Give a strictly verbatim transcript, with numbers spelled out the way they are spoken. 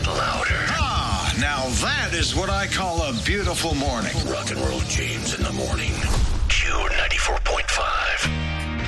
get louder. Ah, now that is what I call a beautiful morning. Rock and Roll James in the morning. Q ninety-four point five.